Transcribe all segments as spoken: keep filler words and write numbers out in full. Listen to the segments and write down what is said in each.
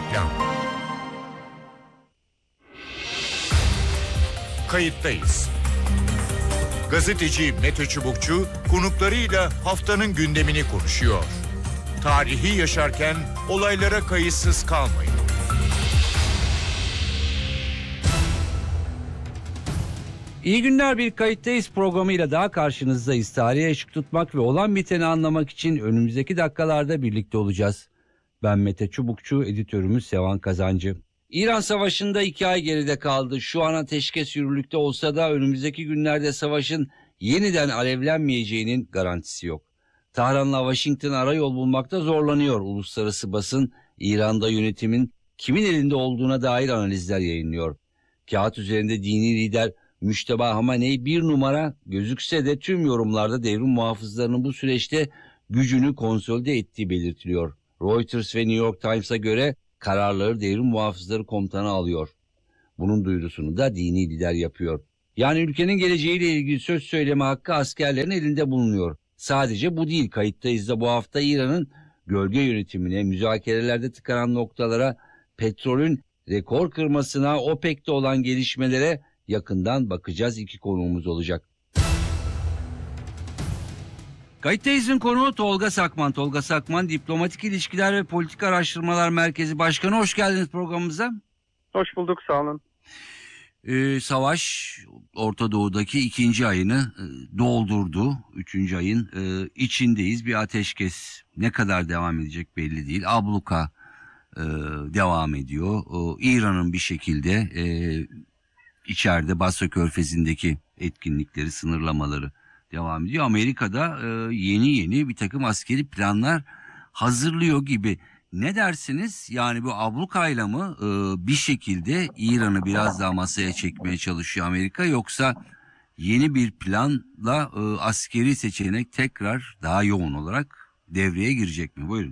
Reklam. Kayıttayız. Gazeteci Mete Çubukçu konuklarıyla haftanın gündemini konuşuyor. Tarihi yaşarken olaylara kayıtsız kalmayın. İyi günler, bir Kayıttayız programıyla daha karşınızdayız. Tarihe ışık tutmak ve olan biteni anlamak için önümüzdeki dakikalarda birlikte olacağız. Ben Mete Çubukçu, editörümüz Sevan Kazancı. İran Savaşı'nda iki ay geride kaldı. Şu an ateşkes yürürlükte olsa da önümüzdeki günlerde savaşın yeniden alevlenmeyeceğinin garantisi yok. Tahran'la Washington ara yol bulmakta zorlanıyor. Uluslararası basın İran'da yönetimin kimin elinde olduğuna dair analizler yayınlıyor. Kağıt üzerinde dini lider Müşteba Hamaney bir numara gözükse de tüm yorumlarda devrim muhafızlarının bu süreçte gücünü konsolide ettiği belirtiliyor. Reuters ve New York Times'a göre kararları devrim muhafızları komutanı alıyor. Bunun duyurusunu da dini lider yapıyor. Yani ülkenin geleceğiyle ilgili söz söyleme hakkı askerlerin elinde bulunuyor. Sadece bu değil, Kayıttayız da bu hafta İran'ın gölge yönetimine, müzakerelerde tıkanan noktalara, petrolün rekor kırmasına, OPEC'te olan gelişmelere yakından bakacağız. İki konuğumuz olacak. Kayıttayız'ın konuğu Tolga Sakman. Tolga Sakman, Diplomatik İlişkiler ve Politika Araştırmalar Merkezi Başkanı. Hoş geldiniz programımıza. Hoş bulduk, sağ olun. Ee, savaş Orta Doğu'daki ikinci ayını e, doldurdu. Üçüncü ayın e, içindeyiz. Bir ateşkes ne kadar devam edecek belli değil. Abluka e, devam ediyor. O, İran'ın bir şekilde e, içeride Basra Körfezi'ndeki etkinlikleri, sınırlamaları devam ediyor. Amerika'da e, yeni yeni bir takım askeri planlar hazırlıyor gibi. Ne dersiniz? Yani bu ablukayla mı e, bir şekilde İran'ı biraz daha masaya çekmeye çalışıyor Amerika, yoksa yeni bir planla e, askeri seçenek tekrar daha yoğun olarak devreye girecek mi? Buyurun.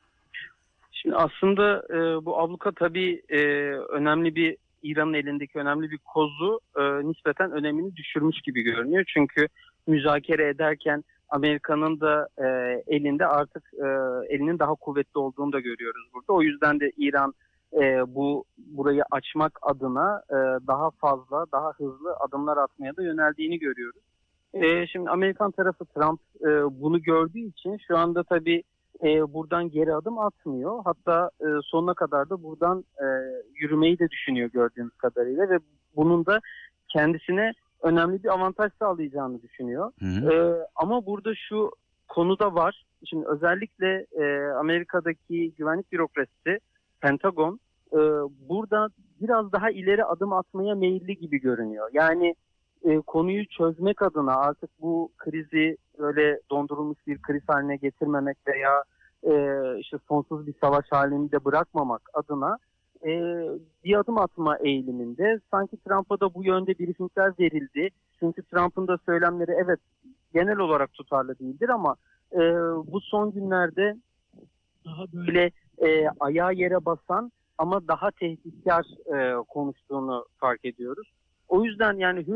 Şimdi aslında e, bu abluka tabii e, önemli bir, İran'ın elindeki önemli bir kozu e, nispeten önemini düşürmüş gibi görünüyor. Çünkü müzakere ederken Amerika'nın da e, elinde artık e, elinin daha kuvvetli olduğunu da görüyoruz burada. O yüzden de İran e, bu burayı açmak adına e, daha fazla, daha hızlı adımlar atmaya da yöneldiğini görüyoruz. E, şimdi Amerikan tarafı, Trump e, bunu gördüğü için şu anda tabii e, buradan geri adım atmıyor. Hatta e, sonuna kadar da buradan e, yürümeyi de düşünüyor gördüğümüz kadarıyla ve bunun da kendisine önemli bir avantaj sağlayacağını düşünüyor. Hı hı. Ee, ama burada şu konu da var. Şimdi özellikle e, Amerika'daki güvenlik bürokrasisi, Pentagon e, burada biraz daha ileri adım atmaya meyilli gibi görünüyor. Yani e, konuyu çözmek adına artık bu krizi öyle dondurulmuş bir kriz haline getirmemek veya e, işte sonsuz bir savaş halinde bırakmamak adına E, bir adım atma eğiliminde. Sanki Trump'a da bu yönde briefingler verildi. Çünkü Trump'ın da söylemleri evet genel olarak tutarlı değildir ama e, bu son günlerde daha böyle e, ayağa yere basan ama daha tehditkar e, konuştuğunu fark ediyoruz. O yüzden yani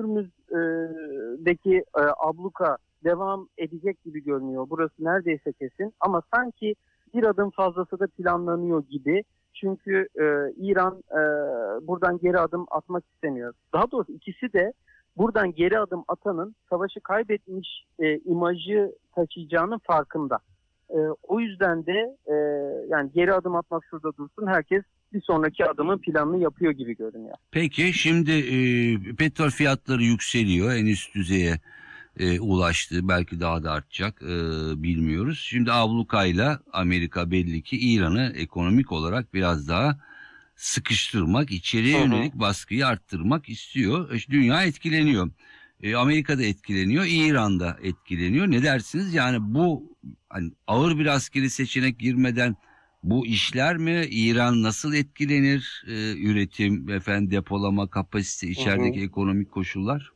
Hürmüz'deki e, abluka devam edecek gibi görünüyor. Burası neredeyse kesin ama sanki bir adım fazlası da planlanıyor gibi. Çünkü e, İran e, buradan geri adım atmak istemiyor. Daha doğrusu ikisi de buradan geri adım atanın savaşı kaybetmiş e, imajı taşıyacağının farkında. E, o yüzden de e, yani geri adım atmak şurada dursun, herkes bir sonraki adımın planını yapıyor gibi görünüyor. Peki şimdi e, petrol fiyatları yükseliyor, en üst düzeye e, ulaştı, belki daha da artacak, e, bilmiyoruz. Şimdi ablukayla Amerika belli ki İran'ı ekonomik olarak biraz daha sıkıştırmak, içeriye yönelik baskıyı arttırmak istiyor. E, dünya etkileniyor. E, Amerika da etkileniyor, İran da etkileniyor. Ne dersiniz? Yani bu hani ağır bir askeri seçenek girmeden bu işler mi? İran nasıl etkilenir? E, üretim, efendim, depolama kapasite, içerideki hı hı. ekonomik koşullar?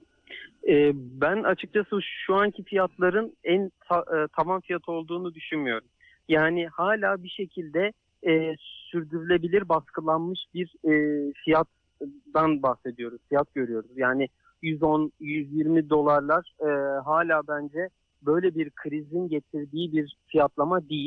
E, ben açıkçası şu anki fiyatların en ta, e, tavan fiyat olduğunu düşünmüyorum. Yani hala bir şekilde e, sürdürülebilir baskılanmış bir e, fiyattan bahsediyoruz. Fiyat görüyoruz. Yani yüz on yüz yirmi dolarlar e, hala bence böyle bir krizin getirdiği bir fiyatlama değil.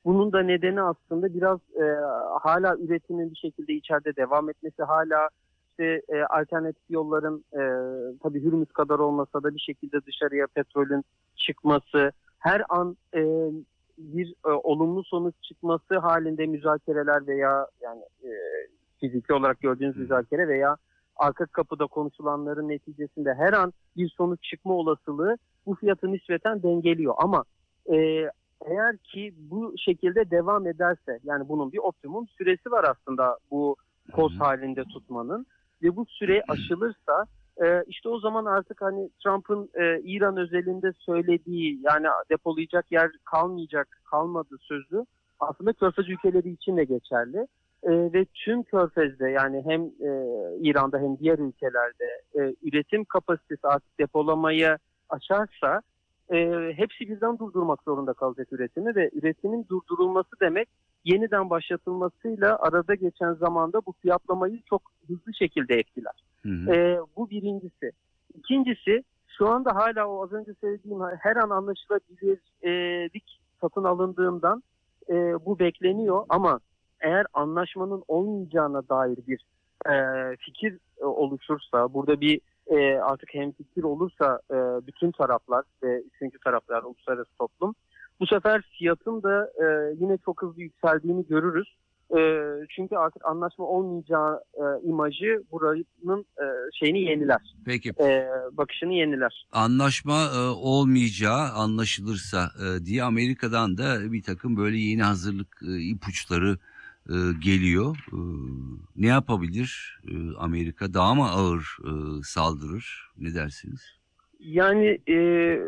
Bunun da nedeni aslında biraz e, hala üretimin bir şekilde içeride devam etmesi, hala işte e, alternatif yolların e, tabii Hürmüz kadar olmasa da bir şekilde dışarıya petrolün çıkması, her an e, bir e, olumlu sonuç çıkması halinde müzakereler veya yani e, fiziki olarak gördüğünüz müzakere veya arka kapıda konuşulanların neticesinde her an bir sonuç çıkma olasılığı bu fiyatı nispeten dengeliyor. Ama e, eğer ki bu şekilde devam ederse, yani bunun bir optimum süresi var aslında bu koz halinde tutmanın ve bu süre aşılırsa e, işte o zaman artık hani Trump'ın e, İran özelinde söylediği, yani depolayacak yer kalmayacak, kalmadı sözü aslında Körfez ülkeleri için de geçerli. E, ve tüm Körfez'de, yani hem e, İran'da hem diğer ülkelerde e, üretim kapasitesi artık depolamayı açarsa e, hepsi birden durdurmak zorunda kalacak üretimi ve üretimin durdurulması demek yeniden başlatılmasıyla arada geçen zamanda bu fiyatlamayı çok hızlı şekilde etkiler. Hı hı. E, bu birincisi. İkincisi, şu anda hala o az önce söylediğim her an anlaşılabilirlik satın alındığından e, bu bekleniyor ama eğer anlaşmanın olmayacağına dair bir e, fikir e, oluşursa, burada bir e, artık hemfikir olursa e, bütün taraflar ve üçüncü taraflar, uluslararası toplum, bu sefer fiyatın da e, yine çok hızlı yükseldiğini görürüz. E, çünkü artık anlaşma olmayacağı e, imajı buranın e, şeyini yeniler. Peki. E, bakışını yeniler. Anlaşma e, olmayacağı anlaşılırsa e, diye Amerika'dan da bir takım böyle yeni hazırlık e, ipuçları e, geliyor. E, ne yapabilir e, Amerika? Daha mı ağır e, saldırır? Ne dersiniz? Yani e,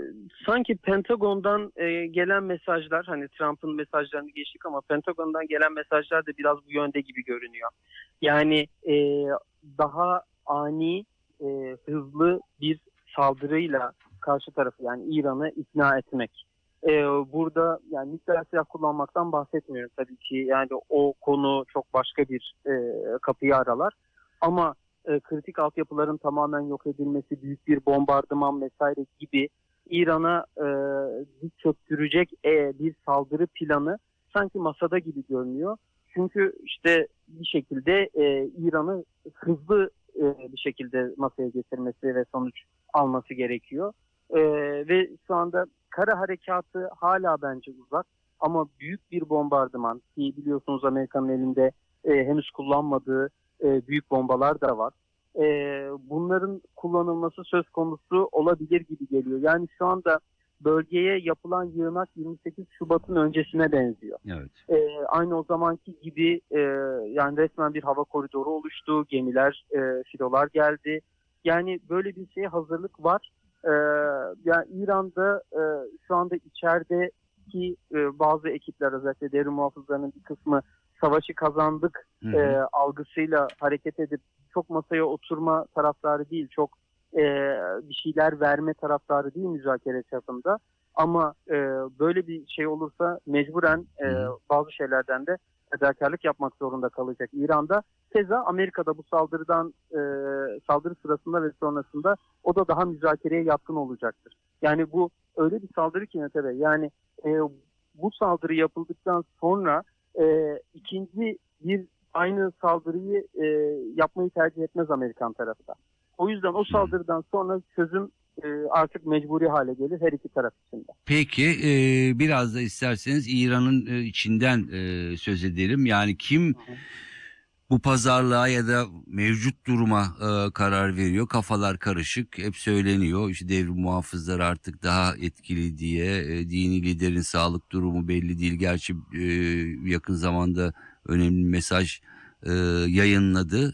sanki Pentagon'dan e, gelen mesajlar, hani Trump'ın mesajlarını geçtik ama Pentagon'dan gelen mesajlar da biraz bu yönde gibi görünüyor. Yani e, daha ani, e, hızlı bir saldırıyla karşı tarafı, yani İran'ı ikna etmek. E, burada yani nükleer silah kullanmaktan bahsetmiyorum tabii ki. Yani o konu çok başka bir e, kapıyı aralar. Ama e, kritik altyapıların tamamen yok edilmesi, büyük bir bombardıman vesaire gibi İran'a e, diz çöktürecek e, bir saldırı planı sanki masada gibi görünüyor. Çünkü işte bir şekilde e, İran'ı hızlı e, bir şekilde masaya getirmesi ve sonuç alması gerekiyor. E, ve şu anda kara harekatı hala bence uzak ama büyük bir bombardıman, ki biliyorsunuz Amerika'nın elinde e, henüz kullanmadığı e, büyük bombalar da var. E, bunların kullanılması söz konusu olabilir gibi geliyor. Yani şu anda bölgeye yapılan yığınak yirmi sekiz Şubat'ın öncesine benziyor. Evet. E, aynı o zamanki gibi e, yani resmen bir hava koridoru oluştu, gemiler, e, filolar geldi. Yani böyle bir şeye hazırlık var. E, yani İran'da e, şu anda içerideki e, bazı ekipler, özellikle devrim muhafızlarının bir kısmı savaşı kazandık hı hı. E, algısıyla hareket edip çok masaya oturma taraftarı değil, çok e, bir şeyler verme taraftarı değil müzakere çapında. Ama e, böyle bir şey olursa mecburen e, bazı şeylerden de fedakarlık yapmak zorunda kalacak İran'da. Keza Amerika'da bu saldırıdan e, saldırı sırasında ve sonrasında o da daha müzakereye yatkın olacaktır. Yani bu öyle bir saldırı ki Mete Bey, yani e, bu saldırı yapıldıktan sonra e, ikinci bir aynı saldırıyı e, yapmayı tercih etmez Amerikan tarafı da. O yüzden o saldırıdan sonra çözüm e, artık mecburi hale gelir her iki taraf için de. Peki e, biraz da isterseniz İran'ın e, içinden e, söz edelim. Yani kim hı hı. bu pazarlığa ya da mevcut duruma e, karar veriyor? Kafalar karışık, hep söyleniyor. İşte devrim muhafızları artık daha etkili diye, e, dini liderin sağlık durumu belli değil. Gerçi e, yakın zamanda önemli bir mesaj e, yayınladı.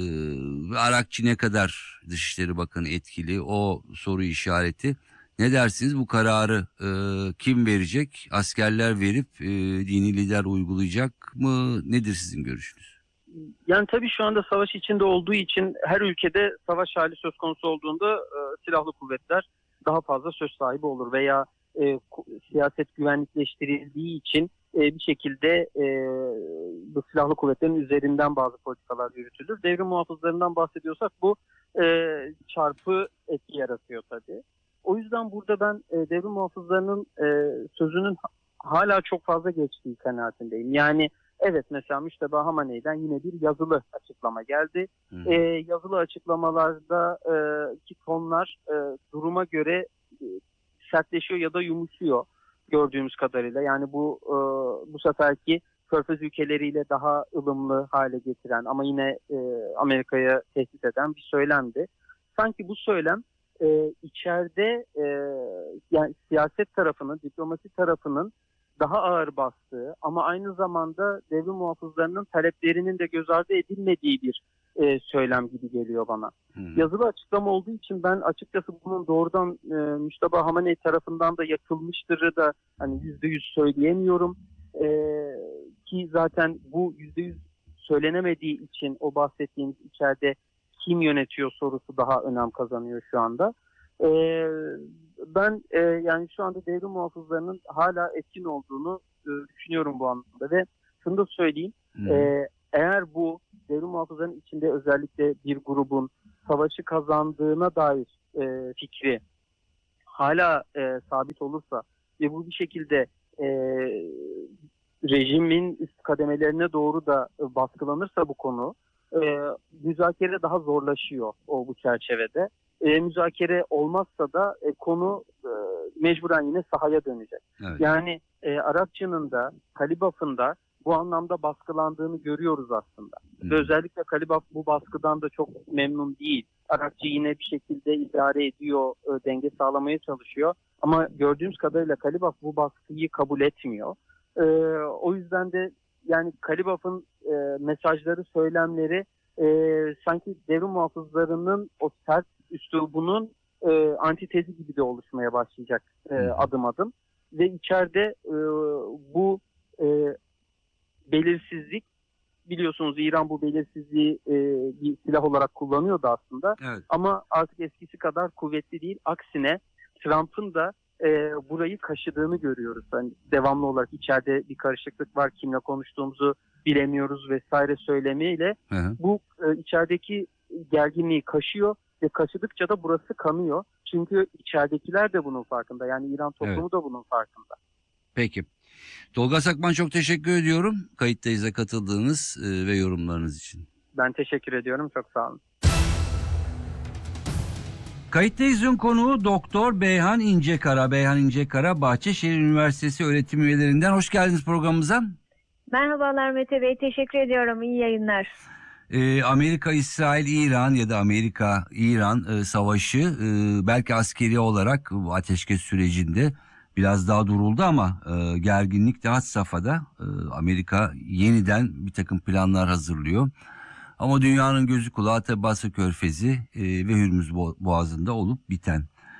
E, Arakçı ne kadar Dışişleri Bakanı etkili? O soru işareti. Ne dersiniz, bu kararı e, kim verecek? Askerler verip e, dini lider uygulayacak mı? Nedir sizin görüşünüz? Yani tabii şu anda savaş içinde olduğu için her ülkede savaş hali söz konusu olduğunda e, silahlı kuvvetler daha fazla söz sahibi olur veya e, siyaset güvenlikleştirildiği için e, bir şekilde e, bu silahlı kuvvetlerin üzerinden bazı politikalar yürütülür. Devrim muhafızlarından bahsediyorsak bu e, çarpı etki yaratıyor tabii. O yüzden burada ben e, devrim muhafızlarının e, sözünün hala çok fazla geçtiği kanaatindeyim. Yani evet, mesela Müşteba Hamaney'den yine bir yazılı açıklama geldi. Hmm. E, yazılı açıklamalarda e, ki tonlar e, duruma göre e, sertleşiyor ya da yumuşuyor gördüğümüz kadarıyla. Yani bu e, bu seferki Körfez ülkeleriyle daha ılımlı hale getiren ama yine e, Amerika'ya tehdit eden bir söylemdi. Sanki bu söylem e, içeride e, yani siyaset tarafının, diplomasi tarafının daha ağır bastığı ama aynı zamanda devrim muhafızlarının taleplerinin de göz ardı edilmediği bir e, söylem gibi geliyor bana. Hmm. Yazılı açıklama olduğu için ben açıkçası bunun doğrudan e, Müşteba Hamaney tarafından da yapılmıştırı da hani yüzde yüz söyleyemiyorum. E, ki zaten bu yüzde yüz söylenemediği için o bahsettiğimiz içeride kim yönetiyor sorusu daha önem kazanıyor şu anda. E, ben e, yani şu anda devrim muhafızlarının hala etkin olduğunu e, düşünüyorum bu anlamda ve şunu da söyleyeyim. Hmm. E, eğer bu devrim muhafızlarının içinde özellikle bir grubun savaşı kazandığına dair e, fikri hala e, sabit olursa ve bu bir şekilde e, rejimin üst kademelerine doğru da e, baskılanırsa bu konu e, müzakere daha zorlaşıyor o bu çerçevede. E, müzakere olmazsa da e, konu e, mecburen yine sahaya dönecek. Evet. Yani e, Arakçı'nın da Kalibaf'ın da bu anlamda baskılandığını görüyoruz aslında. Hmm. Ve özellikle Kalibaf bu baskıdan da çok memnun değil. Arakçı yine bir şekilde idare ediyor, e, denge sağlamaya çalışıyor. Ama gördüğümüz kadarıyla Kalibaf bu baskıyı kabul etmiyor. E, o yüzden de yani Kalibaf'ın e, mesajları, söylemleri e, sanki devrim muhafızlarının o sert üslubunun e, antitezi gibi de oluşmaya başlayacak e, adım adım. Ve içeride e, bu e, belirsizlik, biliyorsunuz İran bu belirsizliği e, bir silah olarak kullanıyordu aslında. Evet. Ama artık eskisi kadar kuvvetli değil. Aksine Trump'ın da e, burayı kaşıdığını görüyoruz. Yani devamlı olarak içeride bir karışıklık var. Kimle konuştuğumuzu bilemiyoruz vesaire söylemiyle. Hı hı. Bu e, içerideki gerginliği kaşıyor ve kaşıdıkça da burası kanıyor. Çünkü içeridekiler de bunun farkında. Yani İran toplumu evet. da bunun farkında. Peki. Tolga Sakman, çok teşekkür ediyorum kayıttayız'a katıldığınız e, ve yorumlarınız için. Ben teşekkür ediyorum. Çok sağ olun. Kayıttayız'ın konuğu Doktor Beyhan İncekara. Beyhan İncekara, Bahçeşehir Üniversitesi öğretim üyelerinden. Hoş geldiniz programımıza. Merhabalar Mete Bey. Teşekkür ediyorum. İyi yayınlar. Ee, Amerika, İsrail, İran ya da Amerika, İran e, savaşı e, belki askeri olarak ateşkes sürecinde biraz daha duruldu ama e, gerginlik de had safhada. E, Amerika yeniden bir takım planlar hazırlıyor. Ama dünyanın gözü kulağı tabi Basra Körfezi e, ve Hürmüz Boğazı'nda olup biten.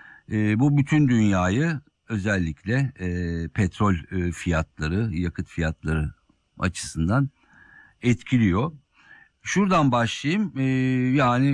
E, bu bütün dünyayı özellikle e, petrol e, fiyatları, yakıt fiyatları açısından etkiliyor. Şuradan başlayayım. Ee, yani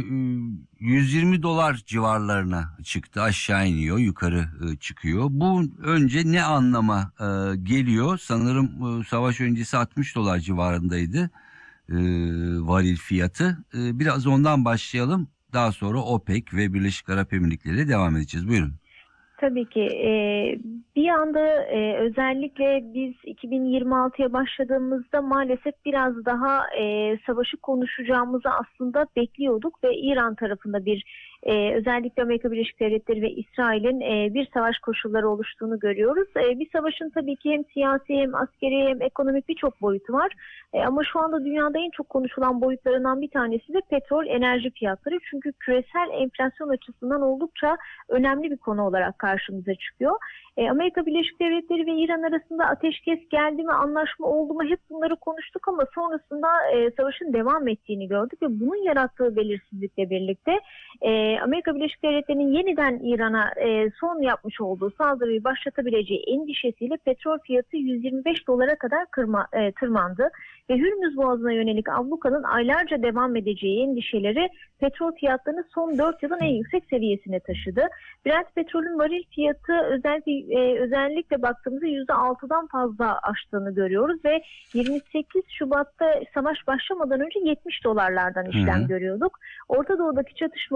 yüz yirmi dolar civarlarına çıktı, aşağı iniyor, yukarı e, çıkıyor. Bu önce ne anlama e, geliyor? Sanırım e, savaş öncesi altmış dolar civarındaydı e, varil fiyatı. E, biraz ondan başlayalım. Daha sonra OPEC ve Birleşik Arap Emirlikleri devam edeceğiz. Buyurun. Tabii ki. Ee, bir anda e, özellikle biz iki bin yirmi altıya başladığımızda maalesef biraz daha e, savaşı konuşacağımızı aslında bekliyorduk ve İran tarafında bir e, özellikle Amerika Birleşik Devletleri ve İsrail'in e, bir savaş koşulları oluştuğunu görüyoruz. E, bir savaşın tabii ki hem siyasi hem askeri hem ekonomik birçok boyutu var. E, ama şu anda dünyada en çok konuşulan boyutlarından bir tanesi de petrol, enerji fiyatları. Çünkü küresel enflasyon açısından oldukça önemli bir konu olarak karşımıza çıkıyor. E, Amerika Birleşik Devletleri ve İran arasında ateşkes geldi mi, anlaşma oldu mu, hep bunları konuştuk ama sonrasında e, savaşın devam ettiğini gördük ve bunun yarattığı belirsizlikle birlikte e, Amerika Birleşik Devletleri'nin yeniden İran'a e, son yapmış olduğu saldırıyı başlatabileceği endişesiyle petrol fiyatı yüz yirmi beş dolara kadar kırma, e, tırmandı ve Hürmüz Boğazı'na yönelik ablukanın aylarca devam edeceği endişeleri petrol fiyatlarını son dört yılın en yüksek seviyesine taşıdı. Brent petrolün varil fiyatı özellikle, e, özellikle baktığımızda yüzde altıdan fazla aştığını görüyoruz ve yirmi sekiz Şubat'ta savaş başlamadan önce yetmiş dolarlardan işlem Hı-hı. görüyorduk. Orta Doğu'daki çatışmaların bu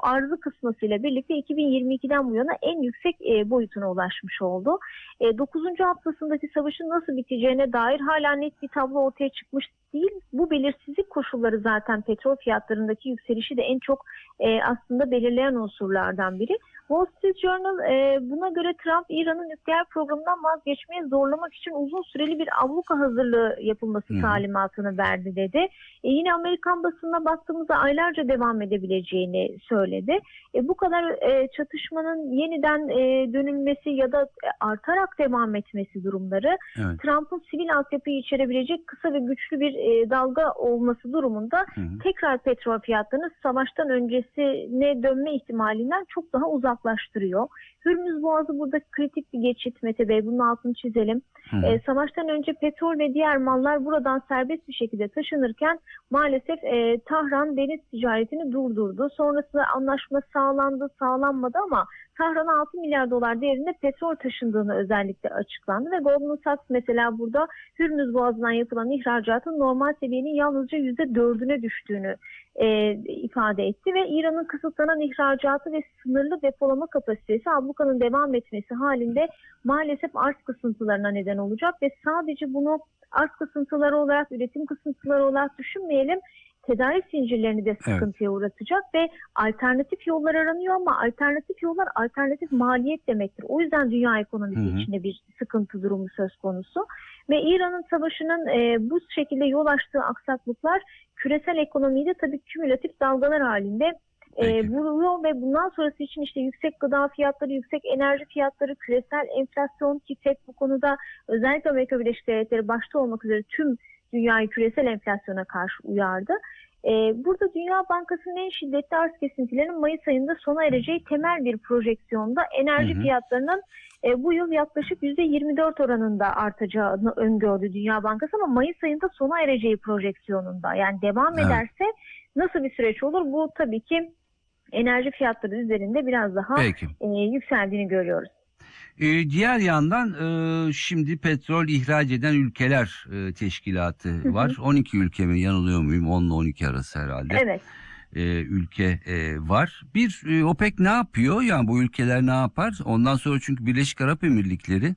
arzı kısmasıyla birlikte iki bin yirmi ikiden bu yana en yüksek e, boyutuna ulaşmış oldu. E, dokuzuncu haftasındaki savaşın nasıl biteceğine dair hala net bir tablo ortaya çıkmış değil. Bu belirsizlik koşulları zaten petrol fiyatlarındaki yükselişi de en çok e, aslında belirleyen unsurlardan biri. Wall Street Journal e, buna göre Trump İran'ın nükleer programından vazgeçmeye zorlamak için uzun süreli bir abluka hazırlığı yapılması Hı. talimatını verdi dedi. E, yine Amerikan basınına baktığımızda aylarca devam edebileceğini söyledi. E, bu kadar e, çatışmanın yeniden e, dönülmesi ya da e, artarak devam etmesi durumları Evet. Trump'ın sivil altyapıyı içerebilecek kısa ve güçlü bir e, dalga olması durumunda Hı hı. tekrar petrol fiyatlarını savaştan öncesine dönme ihtimalinden çok daha uzaklaştırıyor. Hürmüz Boğazı burada kritik bir geçit Mete Bey, bunun altını çizelim. Hı hı. E, savaştan önce petrol ve diğer mallar buradan serbest bir şekilde taşınırken maalesef e, Tahran deniz ticaretini durdurdu. Sonrasında anlaşma sağlandı, sağlanmadı ama Tahran'a altı milyar dolar değerinde petrol taşındığını özellikle açıklandı ve Goldman Sachs mesela burada Hürmüz Boğazı'ndan yapılan ihracatın normal seviyenin yalnızca yüzde dördüne düştüğünü e, ifade etti ve İran'ın kısıtlanan ihracatı ve sınırlı depolama kapasitesi ablukanın devam etmesi halinde maalesef arz kısıntılarına neden olacak ve sadece bunu arz kısıntıları olarak, üretim kısıntıları olarak düşünmeyelim. Tedarik zincirlerini de sıkıntıya evet. uğratacak ve alternatif yollar aranıyor ama alternatif yollar alternatif maliyet demektir. O yüzden dünya ekonomisi hı hı. içinde bir sıkıntı durumu söz konusu. Ve İran'ın savaşının e, bu şekilde yol açtığı aksaklıklar küresel ekonomiyi de tabii kümülatif dalgalar halinde e, vuruyor ve bundan sonrası için işte yüksek gıda fiyatları, yüksek enerji fiyatları, küresel enflasyon ki F E D bu konuda özellikle Amerika Birleşik Devletleri başta olmak üzere tüm dünyayı küresel enflasyona karşı uyardı. Ee, burada Dünya Bankası'nın en şiddetli arz kesintilerinin Mayıs ayında sona ereceği temel bir projeksiyonda enerji hı hı. fiyatlarının e, bu yıl yaklaşık yüzde yirmi dört oranında artacağını öngördü Dünya Bankası ama Mayıs ayında sona ereceği projeksiyonunda. Yani devam evet. ederse nasıl bir süreç olur? Bu tabii ki enerji fiyatları üzerinde biraz daha e, yükseldiğini görüyoruz. Ee, diğer yandan e, şimdi petrol ihraç eden ülkeler e, teşkilatı hı hı. var. on iki ülke mi, yanılıyor muyum? on ile on iki arası herhalde. Evet. E, ülke e, var. Bir e, OPEC ne yapıyor? Yani bu ülkeler ne yapar? Ondan sonra çünkü Birleşik Arap Emirlikleri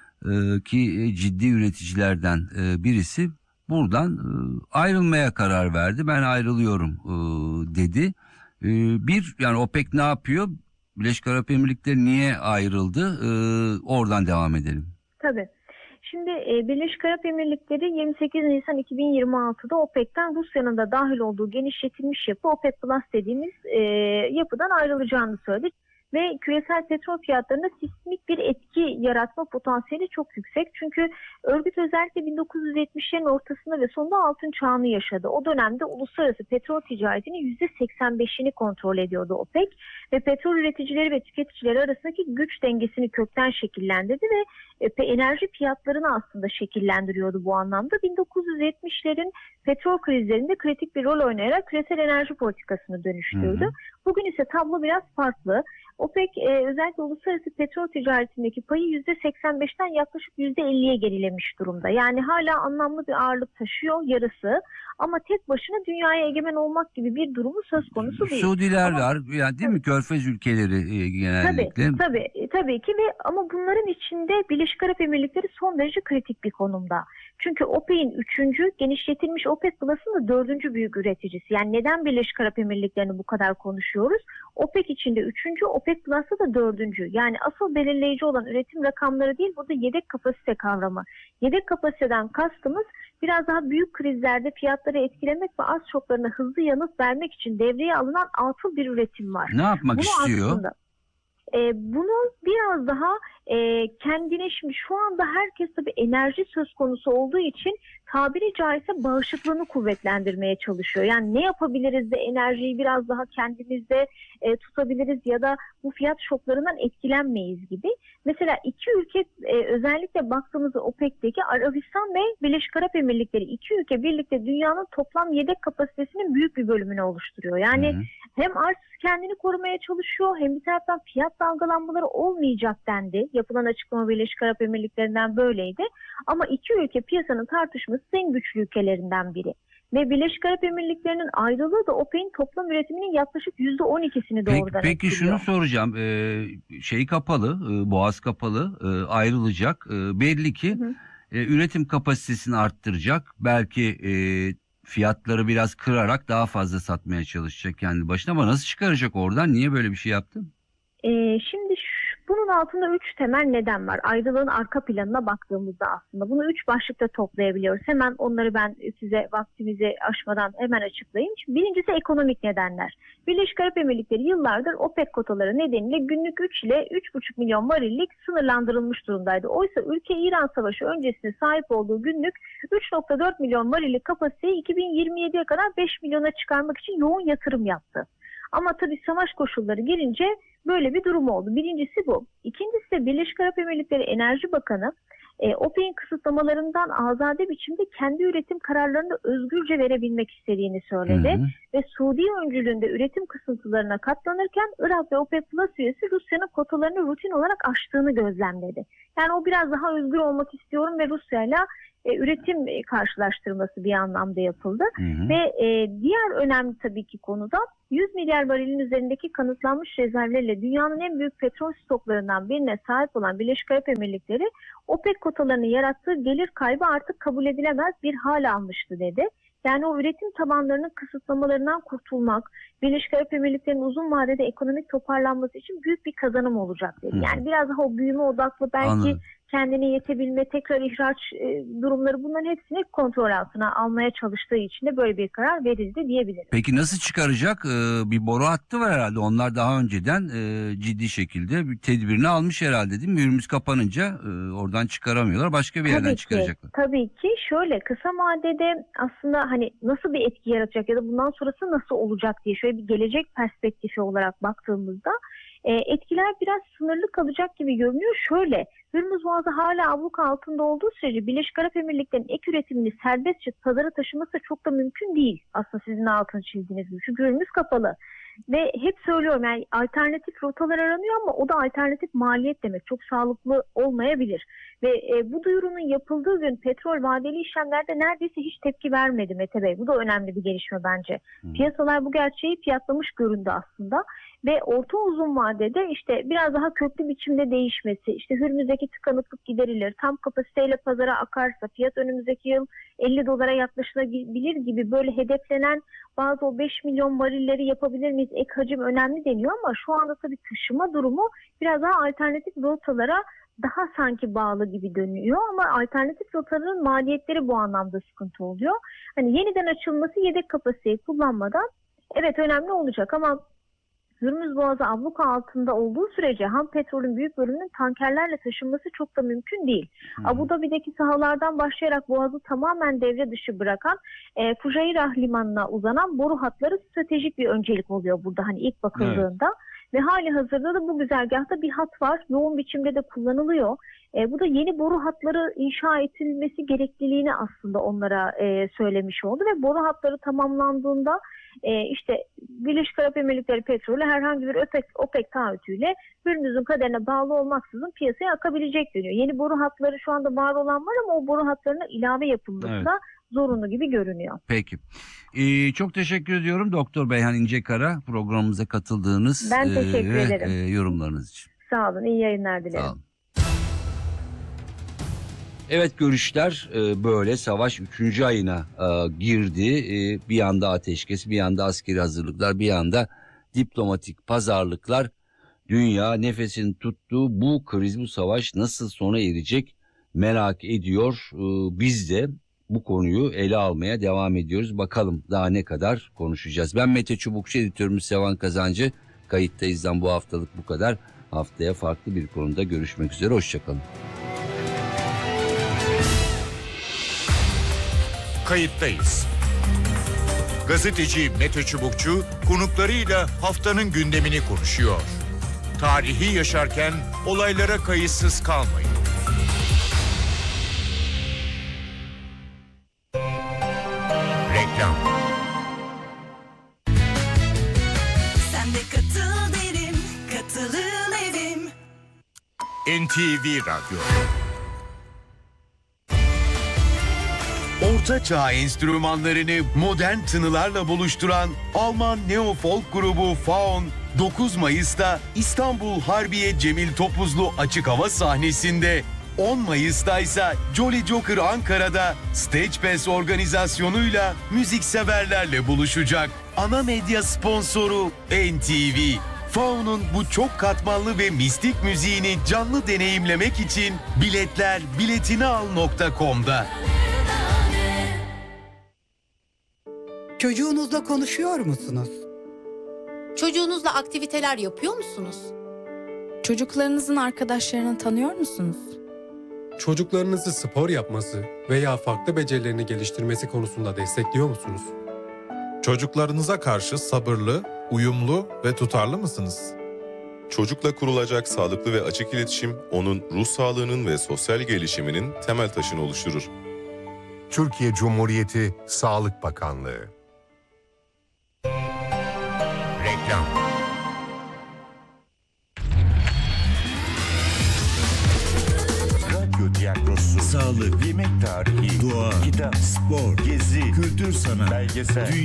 e, ki ciddi üreticilerden e, birisi buradan e, ayrılmaya karar verdi. Ben ayrılıyorum e, dedi. E, bir yani OPEC ne yapıyor? Birleşik Arap Emirlikleri niye ayrıldı? Ee, oradan devam edelim. Tabii. Şimdi e, Birleşik Arap Emirlikleri yirmi sekiz Nisan iki bin yirmi altıda OPEC'ten Rusya'nın da dahil olduğu genişletilmiş yapı OPEC Plus dediğimiz e, yapıdan ayrılacağını söyledi. Ve küresel petrol fiyatlarında sismik bir etki yaratma potansiyeli çok yüksek. Çünkü örgüt özellikle bin dokuz yüz yetmişlerin ortasında ve sonunda altın çağını yaşadı. O dönemde uluslararası petrol ticaretinin yüzde seksen beşini kontrol ediyordu OPEC. Ve petrol üreticileri ve tüketicileri arasındaki güç dengesini kökten şekillendirdi ve enerji fiyatlarını aslında şekillendiriyordu bu anlamda. bin dokuz yüz yetmişlerin petrol krizlerinde kritik bir rol oynayarak küresel enerji politikasını dönüştürdü. Hı hı. Bugün ise tablo biraz farklı. OPEC e, özellikle uluslararası petrol ticaretindeki payı yüzde seksen beşten yaklaşık yüzde elliye gerilemiş durumda. Yani hala anlamlı bir ağırlık taşıyor, yarısı. Ama tek başına dünyaya egemen olmak gibi bir durumu söz konusu değil. Suudiler ama, var, yani değil mi? Körfez ülkeleri e, genellikle. Tabii, tabii, tabii ki ve ama bunların içinde Birleşik Arap Emirlikleri son derece kritik bir konumda. Çünkü OPEC'in üçüncü, genişletilmiş OPEC Plus'ın da dördüncü büyük üreticisi. Yani neden Birleşik Arap Emirlikleri'ni bu kadar konuşuyoruz? OPEC içinde üçüncü, OPEC Plus'ta da dördüncü. Yani asıl belirleyici olan üretim rakamları değil, burada yedek kapasite kavramı. Yedek kapasiteden kastımız biraz daha büyük krizlerde fiyatları etkilemek ve arz şoklarına hızlı yanıt vermek için devreye alınan atıl bir üretim var. Ne yapmak Bunu istiyor? Aslında, e, bunu biraz daha e, kendine şimdi şu anda herkes tabii enerji söz konusu olduğu için tabiri caizse bağışıklığını kuvvetlendirmeye çalışıyor. Yani ne yapabiliriz de enerjiyi biraz daha kendimizde e, tutabiliriz ya da bu fiyat şoklarından etkilenmeyiz gibi. Mesela iki ülke e, özellikle baktığımızda OPEC'teki Arabistan ve Birleşik Arap Emirlikleri iki ülke birlikte dünyanın toplam yedek kapasitesinin büyük bir bölümünü oluşturuyor. Yani hı hı. hem arz kendini korumaya çalışıyor hem bir taraftan fiyat dalgalanmaları olmayacak dendi. Yapılan açıklama Birleşik Arap Emirlikleri'nden böyleydi. Ama iki ülke piyasanın tartışması en güçlü ülkelerinden biri. Ve Birleşik Arap Emirlikleri'nin ayrılığı da OPEC'in toplam üretiminin yaklaşık yüzde on ikisini Peki, doğrudan peki etkiliyor. şunu soracağım. Ee, şey kapalı, e, boğaz kapalı, e, ayrılacak. E, belli ki Hı hı. e, üretim kapasitesini arttıracak. Belki e, fiyatları biraz kırarak daha fazla satmaya çalışacak kendi başına. Ama nasıl çıkaracak oradan? Niye böyle bir şey yaptı? Ee, şimdi şu- bunun altında üç temel neden var. Ayrılığın arka planına baktığımızda aslında bunu üç başlıkta toplayabiliyoruz. Hemen onları ben size vaktimizi aşmadan hemen açıklayayım. Şimdi birincisi ekonomik nedenler. Birleşik Arap Emirlikleri yıllardır OPEC kotaları nedeniyle günlük üç ile üç buçuk milyon varillik sınırlandırılmış durumdaydı. Oysa ülke İran Savaşı öncesinde sahip olduğu günlük üç nokta dört milyon varillik kapasiteyi iki bin yirmi yediye kadar beş milyona çıkarmak için yoğun yatırım yaptı. Ama tabii savaş koşulları gelince böyle bir durum oldu. Birincisi bu. İkincisi de Birleşik Arap Emirlikleri Enerji Bakanı e, OPEC'in kısıtlamalarından azade biçimde kendi üretim kararlarını özgürce verebilmek istediğini söyledi. Hı hı. Ve Suudi öncülüğünde üretim kısıntılarına katlanırken Irak ve OPEC Plus üyesi Rusya'nın kotalarını rutin olarak aştığını gözlemledi. Yani o biraz daha özgür olmak istiyorum ve Rusya'yla e, üretim e, karşılaştırması bir anlamda yapıldı. Hı hı. Ve e, diğer önemli tabii ki konuda yüz milyar varilin üzerindeki kanıtlanmış rezervlerle dünyanın en büyük petrol stoklarından birine sahip olan Birleşik Arap Emirlikleri OPEC kotalarının yarattığı gelir kaybı artık kabul edilemez bir hal almıştı dedi. Yani o üretim tabanlarının kısıtlamalarından kurtulmak, Birleşik Arap Emirlikleri'nin uzun vadede ekonomik toparlanması için büyük bir kazanım olacak dedi. Yani biraz daha o büyüme odaklı belki Anladım. kendine yetebilme, tekrar ihraç e, durumları bunların hepsini kontrol altına almaya çalıştığı için de böyle bir karar verildi diyebilirim. Peki nasıl çıkaracak? Ee, bir boru hattı var herhalde. Onlar daha önceden e, ciddi şekilde bir tedbirini almış herhalde değil mi? Ürümüz kapanınca e, oradan çıkaramıyorlar. Başka bir yerden Tabii ki, çıkaracaklar. tabii ki şöyle kısa vadede aslında hani nasıl bir etki yaratacak ya da bundan sonrası nasıl olacak diye şöyle bir gelecek perspektifi olarak baktığımızda e, etkiler biraz sınırlı kalacak gibi görünüyor. Şöyle Hürmüz Boğazı hala abluka altında olduğu sürece Birleşik Arap Emirlikleri'nin ek üretimini serbestçe pazara taşıması çok da mümkün değil. Aslında sizin altını çizdiğiniz gibi. Çünkü Hürmüz kapalı. Ve hep söylüyorum yani alternatif rotalar aranıyor ama o da alternatif maliyet demek. Çok sağlıklı olmayabilir. Ve e, bu duyurunun yapıldığı gün petrol vadeli işlemlerde neredeyse hiç tepki vermedi Mete Bey. Bu da önemli bir gelişme bence. Hmm. Piyasalar bu gerçeği fiyatlamış göründü aslında. Ve orta uzun vadede işte biraz daha köklü biçimde değişmesi, işte Hürmüz'deki tıkanıklık giderilir, tam kapasiteyle pazara akarsa, fiyat önümüzdeki yıl elli dolara yaklaşılabilir gibi böyle hedeflenen bazı o beş milyon varilleri yapabilir miyiz? Ek hacim önemli deniyor ama şu anda tabii taşıma durumu biraz daha alternatif rotalara daha sanki bağlı gibi dönüyor ama alternatif rotaların maliyetleri bu anlamda sıkıntı oluyor. Hani yeniden açılması yedek kapasiteyi kullanmadan evet önemli olacak ama Hürmüz Boğazı abluka altında olduğu sürece ham petrolün büyük bölümünün tankerlerle taşınması çok da mümkün değil. Hmm. Abu Dhabi'deki sahalardan başlayarak Boğazı tamamen devre dışı bırakan e, Fujairah limanına uzanan boru hatları stratejik bir öncelik oluyor burada hani ilk bakıldığında. Evet. Ve hali hazırda da bu güzergahta bir hat var. Yoğun biçimde de kullanılıyor. E, bu da yeni boru hatları inşa edilmesi gerekliliğini aslında onlara e, söylemiş oldu. Ve boru hatları tamamlandığında e, işte Birleşik Arap Emirlikleri petrolü herhangi bir OPEC, OPEC taahhütüyle Hürmüz'ün kaderine bağlı olmaksızın piyasaya akabilecek deniyor. Yeni boru hatları şu anda var olan var ama o boru hatlarına ilave yapılması evet. da zorunlu gibi görünüyor. Peki. Ee, çok teşekkür ediyorum Doktor Beyhan İncekara programımıza katıldığınız ben teşekkür e, ederim. E, yorumlarınız için. Sağ olun. İyi yayınlar dilerim. Sağ olun. Evet görüşler e, böyle savaş üçüncü ayına e, girdi. E, bir yanda ateşkes, bir yanda askeri hazırlıklar, bir yanda diplomatik pazarlıklar. Dünya nefesini tuttuğu bu kriz, bu savaş nasıl sona erecek merak ediyor. E, biz de bu konuyu ele almaya devam ediyoruz. Bakalım daha ne kadar konuşacağız. Ben Mete Çubukçu, editörümüz Sevan Kazancı. Kayıttayız'dan bu haftalık bu kadar. Haftaya farklı bir konuda görüşmek üzere. Hoşçakalın. Kayıttayız. Gazeteci Mete Çubukçu konuklarıyla haftanın gündemini konuşuyor. Tarihi yaşarken olaylara kayıtsız kalmayın. Reklam. Sen de katıl derim, katılım evim. N T V Radyo. Orta Çağ enstrümanlarını modern tınılarla buluşturan Alman neo-folk grubu Faun, dokuz Mayıs'ta İstanbul Harbiye Cemil Topuzlu açık hava sahnesinde, on Mayıs'ta ise Jolly Joker Ankara'da Stage Pass organizasyonuyla müzikseverlerle buluşacak. Ana medya sponsoru N T V. Faun'un bu çok katmanlı ve mistik müziğini canlı deneyimlemek için biletler biletinial nokta com'da. Çocuğunuzla konuşuyor musunuz? Çocuğunuzla aktiviteler yapıyor musunuz? Çocuklarınızın arkadaşlarını tanıyor musunuz? Çocuklarınızı spor yapması veya farklı becerilerini geliştirmesi konusunda destekliyor musunuz? Çocuklarınıza karşı sabırlı, uyumlu ve tutarlı mısınız? Çocukla kurulacak sağlıklı ve açık iletişim, onun ruh sağlığının ve sosyal gelişiminin temel taşını oluşturur. Türkiye Cumhuriyeti Sağlık Bakanlığı. Reklam. Radyo tiyatrosu, sağlık, yemek tarihi, doğa, kitap, spor, gezi, kültür sanat, belgesel,